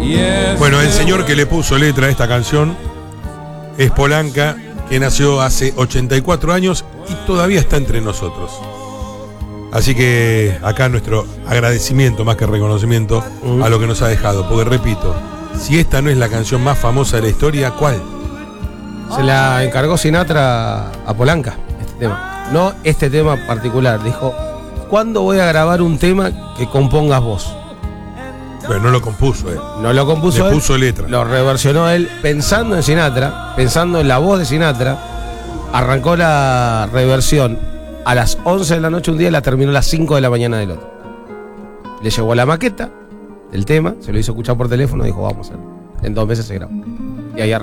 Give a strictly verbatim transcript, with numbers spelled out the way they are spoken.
Bueno, el señor que le puso letra a esta canción es Polanca, que nació hace ochenta y cuatro años y todavía está entre nosotros. Así que acá nuestro agradecimiento más que reconocimiento mm. a lo que nos ha dejado. Porque repito, si esta no es la canción más famosa de la historia, ¿cuál? Se la encargó Sinatra a Polanca, este tema. No este tema particular. Dijo, ¿cuándo voy a grabar un tema que compongas vos? Pero no lo compuso él. No lo compuso Le él. puso letra. Lo reversionó él pensando en Sinatra, pensando en la voz de Sinatra. Arrancó la reversión a las once de la noche un día y la terminó a las cinco de la mañana del otro. Le llevó la maqueta del tema, se lo hizo escuchar por teléfono y dijo, vamos a hacerlo. En dos meses se grabó. Y ahí arrancó.